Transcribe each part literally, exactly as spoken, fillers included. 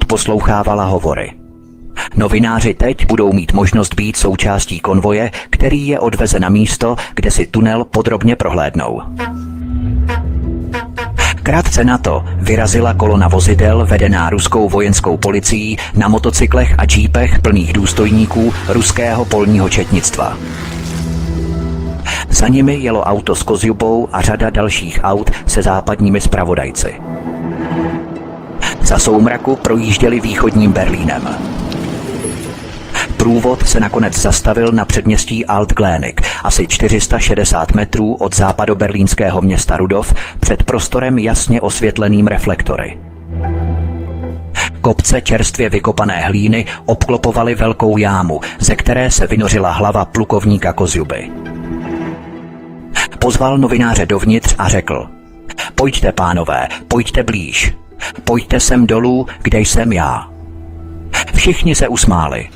odposlouchávala hovory. Novináři teď budou mít možnost být součástí konvoje, který je odveze na místo, kde si tunel podrobně prohlédnou. Krátce na to vyrazila kolona vozidel vedená ruskou vojenskou policií na motocyklech a džípech plných důstojníků ruského polního četnictva. Za nimi jelo auto s Kozjubou a řada dalších aut se západními zpravodajci. Za soumraku projížděli východním Berlínem. Průvod se nakonec zastavil na předměstí Alt-Glienik, asi čtyři sta šedesát metrů od západoberlínského města Rudov, před prostorem jasně osvětleným reflektory. Kopce čerstvě vykopané hlíny obklopovaly velkou jámu, ze které se vynořila hlava plukovníka Kozjuby. Pozval novináře dovnitř a řekl: "Pojďte, pánové, pojďte blíž. Pojďte sem dolů, kde jsem já." Všichni se usmáli.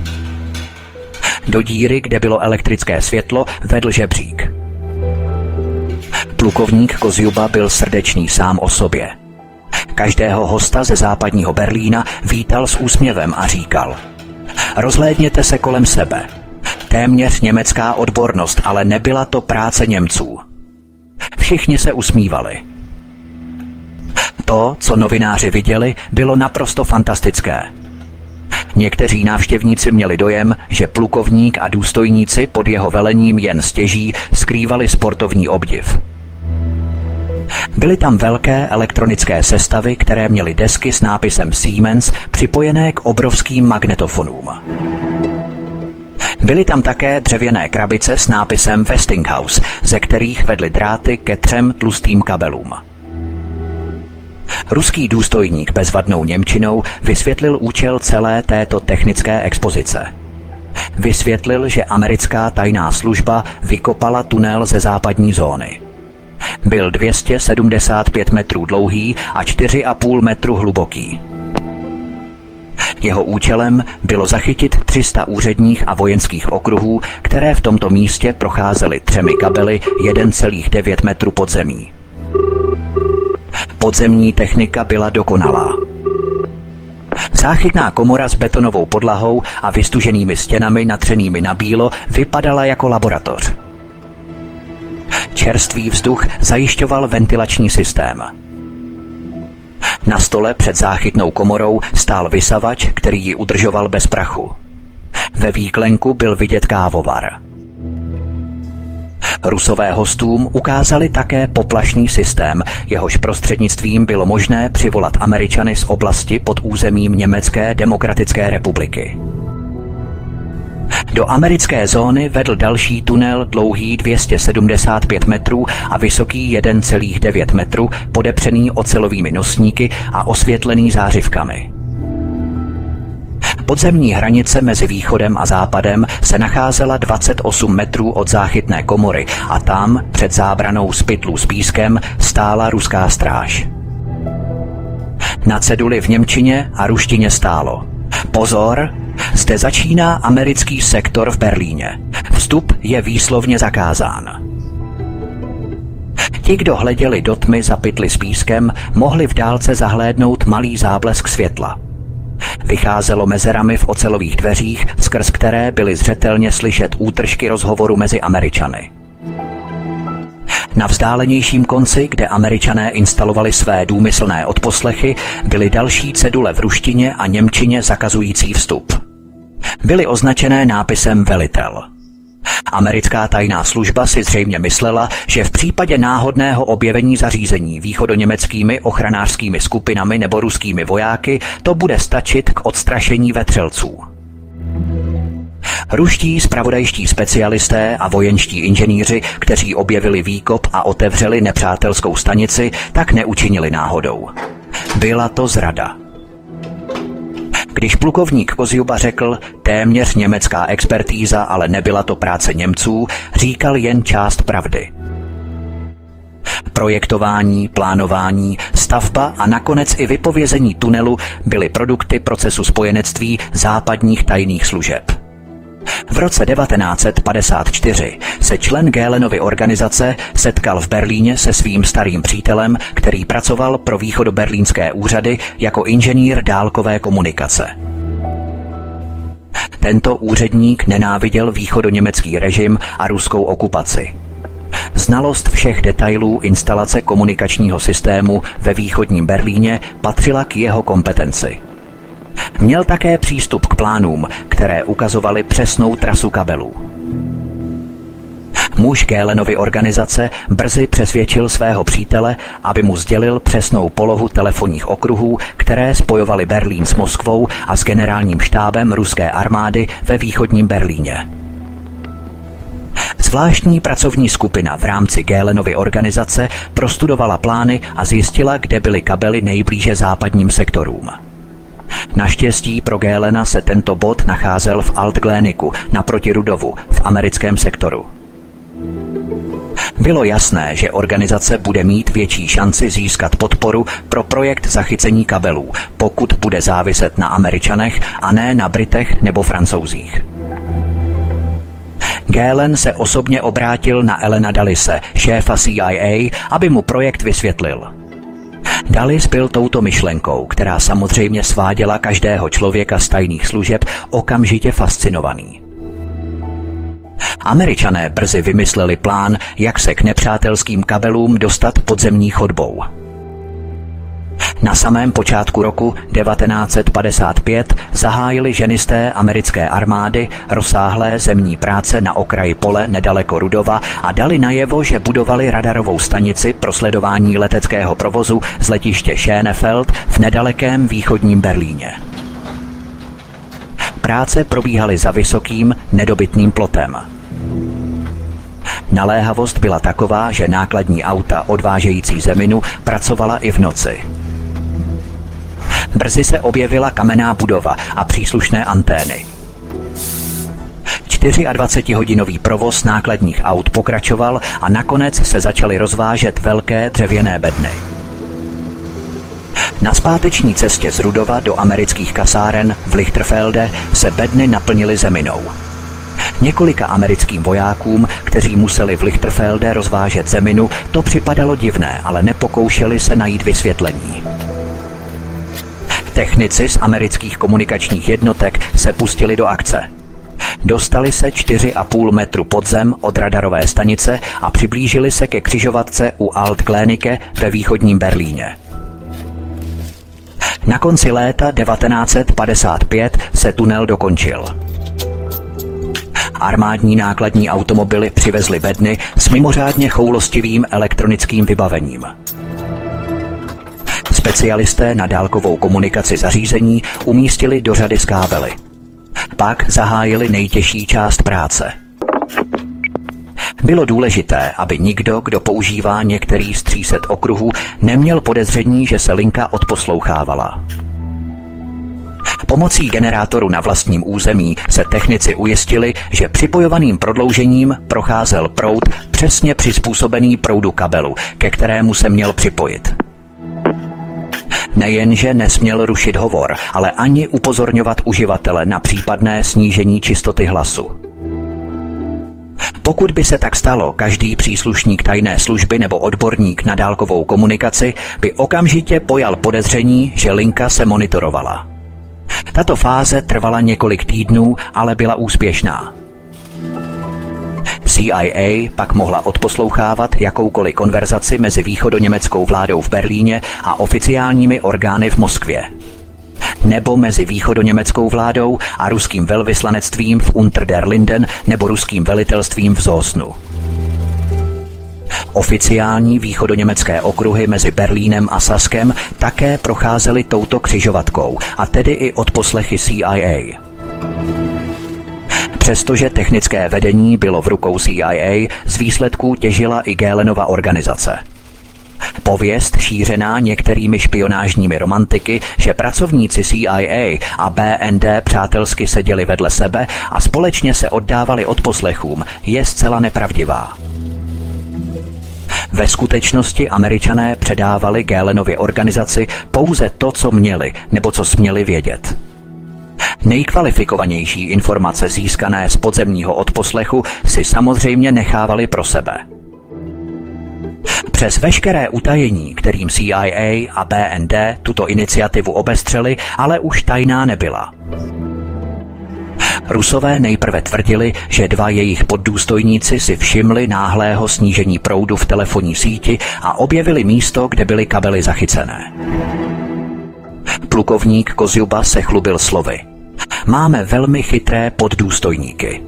Do díry, kde bylo elektrické světlo, vedl žebřík. Plukovník Kozjuba byl srdečný sám o sobě. Každého hosta ze západního Berlína vítal s úsměvem a říkal: "Rozhlédněte se kolem sebe. Téměř německá odbornost, ale nebyla to práce Němců." Všichni se usmívali. To, co novináři viděli, bylo naprosto fantastické. Někteří návštěvníci měli dojem, že plukovník a důstojníci pod jeho velením jen stěží skrývali sportovní obdiv. Byly tam velké elektronické sestavy, které měly desky s nápisem Siemens připojené k obrovským magnetofonům. Byly tam také dřevěné krabice s nápisem Westinghouse, ze kterých vedly dráty ke třem tlustým kabelům. Ruský důstojník bezvadnou němčinou vysvětlil účel celé této technické expozice. Vysvětlil, že americká tajná služba vykopala tunel ze západní zóny. Byl dvě stě sedmdesát pět metrů dlouhý a čtyři a půl metru hluboký. Jeho účelem bylo zachytit tři sta úředních a vojenských okruhů, které v tomto místě procházely třemi kabely jedna celá devět metru pod zemí. Podzemní technika byla dokonalá. Záchytná komora s betonovou podlahou a vystuženými stěnami natřenými na bílo vypadala jako laboratoř. Čerstvý vzduch zajišťoval ventilační systém. Na stole před záchytnou komorou stál vysavač, který ji udržoval bez prachu. Ve výklenku byl vidět kávovar. Rusové hostům ukázali také poplašný systém, jehož prostřednictvím bylo možné přivolat Američany z oblasti pod územím Německé demokratické republiky. Do americké zóny vedl další tunel dlouhý dvě stě sedmdesát pět metrů a vysoký jedna celá devět metru, podepřený ocelovými nosníky a osvětlený zářivkami. Podzemní hranice mezi východem a západem se nacházela dvacet osm metrů od záchytné komory a tam, před zábranou z pytlů s pískem, stála ruská stráž. Na ceduli v němčině a ruštině stálo: "Pozor, zde začíná americký sektor v Berlíně. Vstup je výslovně zakázán." Ti, kdo hleděli do tmy za pytly s pískem, mohli v dálce zahlédnout malý záblesk světla. Vycházelo mezerami v ocelových dveřích, skrz které byly zřetelně slyšet útržky rozhovoru mezi Američany. Na vzdálenějším konci, kde Američané instalovali své důmyslné odposlechy, byly další cedule v ruštině a němčině zakazující vstup. Byly označené nápisem Velitel. Americká tajná služba si zřejmě myslela, že v případě náhodného objevení zařízení východoněmeckými ochranářskými skupinami nebo ruskými vojáky to bude stačit k odstrašení vetřelců. Ruští zpravodajští specialisté a vojenští inženýři, kteří objevili výkop a otevřeli nepřátelskou stanici, tak neučinili náhodou. Byla to zrada. Když plukovník Kozjuba řekl téměř německá expertíza, ale nebyla to práce Němců, říkal jen část pravdy. Projektování, plánování, stavba a nakonec i vypovězení tunelu byly produkty procesu spojenectví západních tajných služeb. V roce devatenáct set padesát čtyři se člen Gehlenovy organizace setkal v Berlíně se svým starým přítelem, který pracoval pro východoberlínské úřady jako inženýr dálkové komunikace. Tento úředník nenáviděl východoněmecký režim a ruskou okupaci. Znalost všech detailů instalace komunikačního systému ve východním Berlíně patřila k jeho kompetenci. Měl také přístup k plánům, které ukazovaly přesnou trasu kabelů. Muž Gehlenovy organizace brzy přesvědčil svého přítele, aby mu sdělil přesnou polohu telefonních okruhů, které spojovaly Berlín s Moskvou a s generálním štábem ruské armády ve východním Berlíně. Zvláštní pracovní skupina v rámci Gehlenovy organizace prostudovala plány a zjistila, kde byly kabely nejblíže západním sektorům. Naštěstí pro Gehlena se tento bod nacházel v Alt-Gleniku naproti Rudovu v americkém sektoru. Bylo jasné, že organizace bude mít větší šanci získat podporu pro projekt zachycení kabelů, pokud bude záviset na Američanech a ne na Britech nebo Francouzích. Gehlen se osobně obrátil na Allena Dullise, šéfa C I A, aby mu projekt vysvětlil. Dulles byl touto myšlenkou, která samozřejmě sváděla každého člověka z tajných služeb, okamžitě fascinovaný. Američané brzy vymysleli plán, jak se k nepřátelským kabelům dostat podzemní chodbou. Na samém počátku roku devatenáct set padesát pět zahájili ženisté americké armády rozsáhlé zemní práce na okraji pole nedaleko Rudova a dali najevo, že budovali radarovou stanici pro sledování leteckého provozu z letiště Schönefeld v nedalekém východním Berlíně. Práce probíhaly za vysokým, nedobytným plotem. Naléhavost byla taková, že nákladní auta odvážející zeminu pracovala i v noci. Brzy se objevila kamenná budova a příslušné antény. dvacetihodinový provoz nákladních aut pokračoval a nakonec se začaly rozvážet velké dřevěné bedny. Na zpáteční cestě z Rudova do amerických kasáren v Lichterfelde se bedny naplnily zeminou. Několika americkým vojákům, kteří museli v Lichterfelde rozvážet zeminu, to připadalo divné, ale nepokoušeli se najít vysvětlení. Technici z amerických komunikačních jednotek se pustili do akce. Dostali se čtyři a půl metru pod zem od radarové stanice a přiblížili se ke křižovatce u Alt-Glennike ve východním Berlíně. Na konci léta devatenáct set padesát pět se tunel dokončil. Armádní nákladní automobily přivezly bedny s mimořádně choulostivým elektronickým vybavením. Specialisté na dálkovou komunikaci zařízení umístili do řady s kábely. Pak zahájili nejtěžší část práce. Bylo důležité, aby nikdo, kdo používá některý z tří set okruhů, neměl podezření, že se linka odposlouchávala. Pomocí generátoru na vlastním území se technici ujistili, že připojovaným prodloužením procházel proud přesně přizpůsobený proudu kabelu, ke kterému se měl připojit. Nejenže nesměl rušit hovor, ale ani upozorňovat uživatele na případné snížení čistoty hlasu. Pokud by se tak stalo, každý příslušník tajné služby nebo odborník na dálkovou komunikaci by okamžitě pojal podezření, že linka se monitorovala. Tato fáze trvala několik týdnů, ale byla úspěšná. C I A pak mohla odposlouchávat jakoukoliv konverzaci mezi východoněmeckou vládou v Berlíně a oficiálními orgány v Moskvě. Nebo mezi východoněmeckou vládou a ruským velvyslanectvím v Unter der Linden nebo ruským velitelstvím v Zosnu. Oficiální východoněmecké okruhy mezi Berlínem a Saskem také procházely touto křižovatkou, a tedy i odposlechy C I A. Přestože technické vedení bylo v rukou C I A, z výsledků těžila i Gehlenova organizace. Pověst šířená některými špionážními romantiky, že pracovníci C I A a B N D přátelsky seděli vedle sebe a společně se oddávali odposlechům, je zcela nepravdivá. Ve skutečnosti Američané předávali Gehlenově organizaci pouze to, co měli nebo co směli vědět. Nejkvalifikovanější informace získané z podzemního odposlechu si samozřejmě nechávali pro sebe. Přes veškeré utajení, kterým C I A a B N D tuto iniciativu obestřeli, ale už tajná nebyla. Rusové nejprve tvrdili, že dva jejich poddůstojníci si všimli náhlého snížení proudu v telefonní síti a objevili místo, kde byly kabely zachycené. Plukovník Kozjuba se chlubil slovy: Máme velmi chytré poddůstojníky.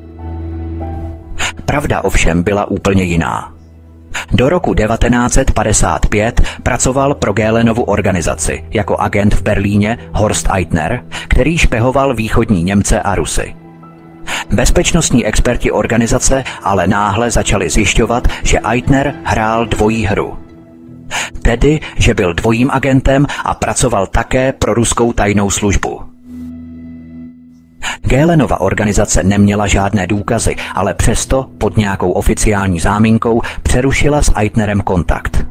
Pravda ovšem byla úplně jiná. Do roku devatenáct set padesát pět pracoval pro Gälenovu organizaci jako agent v Berlíně Horst Eitner, který špehoval východní Němce a Rusy. Bezpečnostní experti organizace ale náhle začali zjišťovat, že Eitner hrál dvojí hru. Tedy, že byl dvojím agentem a pracoval také pro ruskou tajnou službu. Gälenova organizace neměla žádné důkazy, ale přesto pod nějakou oficiální záminkou přerušila s Eitnerem kontakt.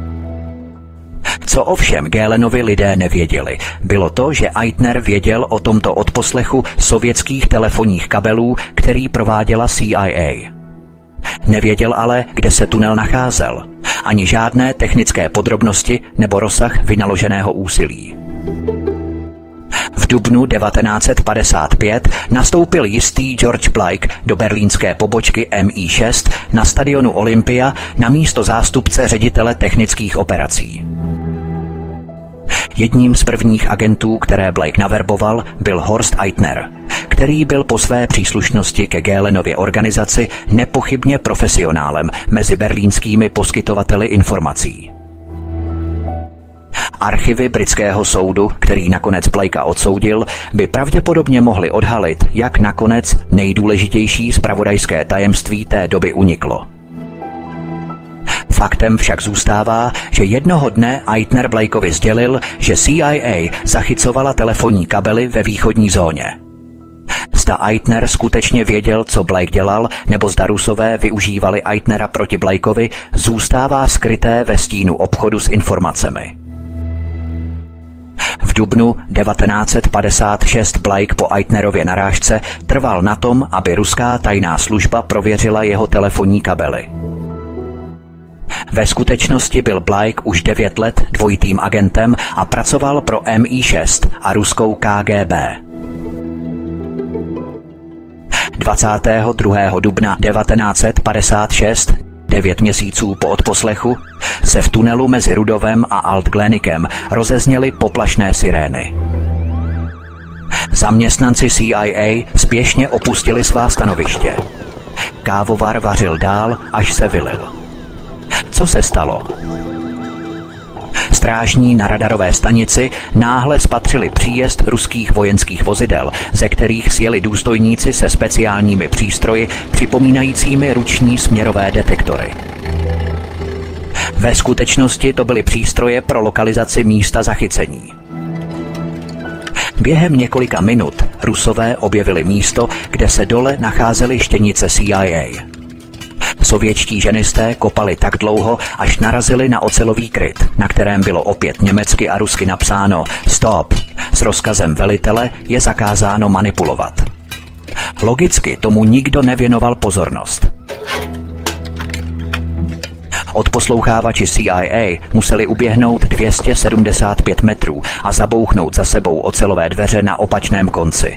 Co ovšem Gälenovi lidé nevěděli, bylo to, že Eitner věděl o tomto odposlechu sovětských telefonních kabelů, který prováděla C I A. Nevěděl ale, kde se tunel nacházel, ani žádné technické podrobnosti nebo rozsah vynaloženého úsilí. V dubnu devatenáct set padesát pět nastoupil jistý George Blake do berlínské pobočky M I šest na stadionu Olympia na místo zástupce ředitele technických operací. Jedním z prvních agentů, které Blake naverboval, byl Horst Eitner, který byl po své příslušnosti ke Gälenově organizaci nepochybně profesionálem mezi berlínskými poskytovateli informací. Archivy britského soudu, který nakonec Blakea odsoudil, by pravděpodobně mohly odhalit, jak nakonec nejdůležitější zpravodajské tajemství té doby uniklo. Faktem však zůstává, že jednoho dne Eitner Blakeovi sdělil, že C I A zachycovala telefonní kabely ve východní zóně. Zda Eitner skutečně věděl, co Blake dělal, nebo zda Rusové využívali Eitnera proti Blakeovi, zůstává skryté ve stínu obchodu s informacemi. V dubnu devatenáct set padesát šest Blake po Eitnerově narážce trval na tom, aby ruská tajná služba prověřila jeho telefonní kabely. Ve skutečnosti byl Blake už devět let dvojitým agentem a pracoval pro M I šest a ruskou K G B. dvacátého druhého dubna devatenáct set padesát šest, devět měsíců po odposlechu, se v tunelu mezi Rudovem a Alt-Glenikem rozezněly poplašné sirény. Zaměstnanci C I A spěšně opustili svá stanoviště. Kávovar vařil dál, až se vylil. Co se stalo? Strážní na radarové stanici náhle spatřili příjezd ruských vojenských vozidel, ze kterých sjeli důstojníci se speciálními přístroji připomínajícími ruční směrové detektory. Ve skutečnosti to byly přístroje pro lokalizaci místa zachycení. Během několika minut Rusové objevili místo, kde se dole nacházely štěnice C I A. Sovětští ženisté kopali tak dlouho, až narazili na ocelový kryt, na kterém bylo opět německy a rusky napsáno Stop. S rozkazem velitele je zakázáno manipulovat. Logicky tomu nikdo nevěnoval pozornost. Odposlouchávači C I A museli uběhnout dvě stě sedmdesát pět metrů a zabouchnout za sebou ocelové dveře na opačném konci.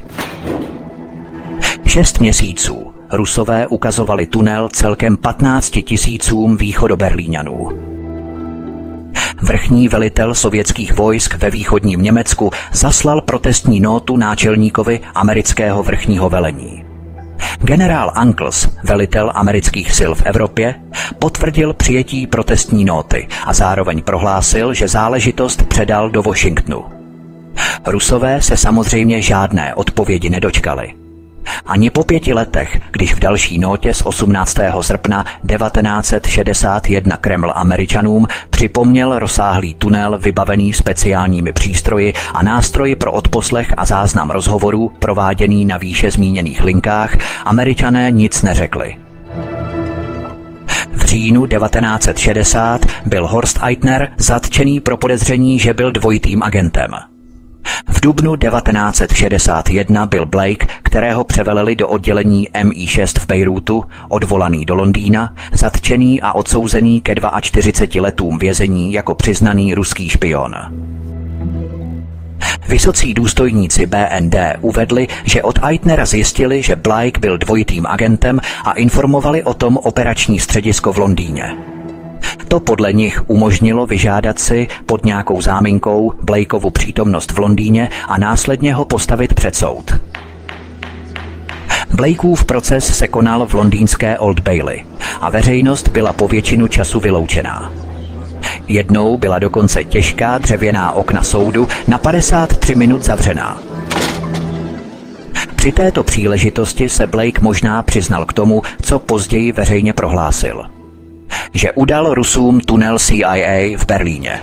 Šest měsíců Rusové ukazovali tunel celkem patnácti tisícům východoberlíňanů. Vrchní velitel sovětských vojsk ve východním Německu zaslal protestní nótu náčelníkovi amerického vrchního velení. Generál Uncles, velitel amerických sil v Evropě, potvrdil přijetí protestní nóty a zároveň prohlásil, že záležitost předal do Washingtonu. Rusové se samozřejmě žádné odpovědi nedočkali. Ani po pěti letech, když v další nótě z osmnáctého srpna devatenáct set šedesát jedna Kreml Američanům připomněl rozsáhlý tunel vybavený speciálními přístroji a nástroji pro odposlech a záznam rozhovorů prováděný na výše zmíněných linkách, Američané nic neřekli. V říjnu devatenáct set šedesát byl Horst Eitner zatčený pro podezření, že byl dvojitým agentem. V dubnu devatenáct set šedesát jedna byl Blake, kterého převeleli do oddělení M I šest v Bejrútu, odvolaný do Londýna, zatčený a odsouzený ke čtyřiceti dvěma letům vězení jako přiznaný ruský špion. Vysocí důstojníci B N D uvedli, že od Eitnera zjistili, že Blake byl dvojitým agentem a informovali o tom operační středisko v Londýně. To podle nich umožnilo vyžádat si pod nějakou záminkou Blakeovu přítomnost v Londýně a následně ho postavit před soud. Blakeův proces se konal v londýnské Old Bailey a veřejnost byla po většinu času vyloučená. Jednou byla dokonce těžká dřevěná okna soudu na padesát tři minut zavřená. Při této příležitosti se Blake možná přiznal k tomu, co později veřejně prohlásil. Že udal Rusům tunel C I A v Berlíně.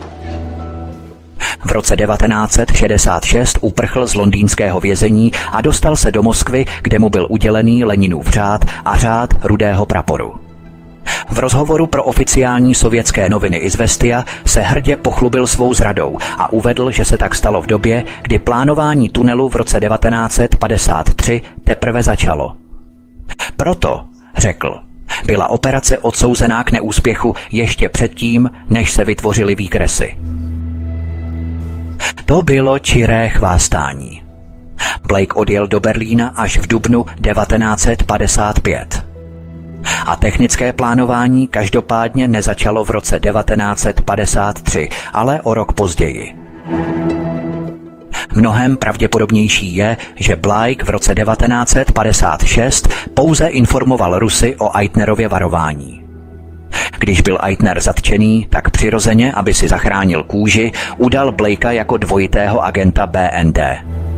V roce devatenáct set šedesát šest uprchl z londýnského vězení a dostal se do Moskvy, kde mu byl udělený Leninův řád a řád Rudého praporu. V rozhovoru pro oficiální sovětské noviny Izvestia se hrdě pochlubil svou zradou a uvedl, že se tak stalo v době, kdy plánování tunelu v roce devatenáct set padesát tři teprve začalo. Proto, řekl, byla operace odsouzená k neúspěchu ještě předtím, než se vytvořily výkresy. To bylo čiré chvástání. Blake odjel do Berlína až v dubnu devatenáct set padesát pět. A technické plánování každopádně nezačalo v roce devatenáct set padesát tři, ale o rok později. Mnohem pravděpodobnější je, že Blake v roce devatenáct set padesát šest pouze informoval Rusy o Eitnerově varování. Když byl Eitner zatčený, tak přirozeně, aby si zachránil kůži, udal Blakea jako dvojitého agenta B N D.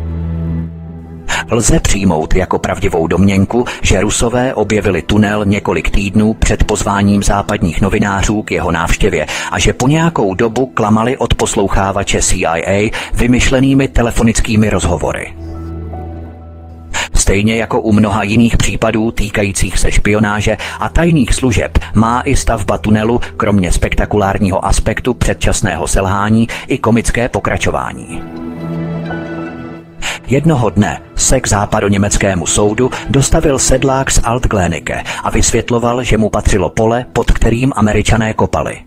Lze přijmout jako pravdivou domněnku, že Rusové objevili tunel několik týdnů před pozváním západních novinářů k jeho návštěvě a že po nějakou dobu klamali od poslouchávače C I A vymyšlenými telefonickými rozhovory. Stejně jako u mnoha jiných případů týkajících se špionáže a tajných služeb má i stavba tunelu, kromě spektakulárního aspektu předčasného selhání, i komické pokračování. Jednoho dne se k západoněmeckému soudu dostavil sedlák z Alt-Glennike a vysvětloval, že mu patřilo pole, pod kterým Američané kopali.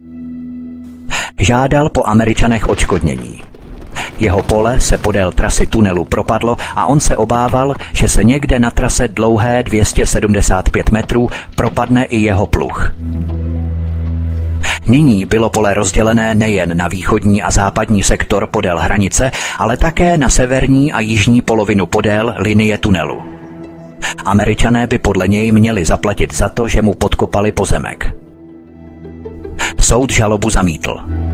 Žádal po Američanech odškodnění. Jeho pole se podél trasy tunelu propadlo a on se obával, že se někde na trase dlouhé dvě stě sedmdesát pět metrů propadne i jeho pluh. Nyní bylo pole rozdělené nejen na východní a západní sektor podél hranice, ale také na severní a jižní polovinu podél linie tunelu. Američané by podle něj měli zaplatit za to, že mu podkopali pozemek. Soud žalobu zamítl.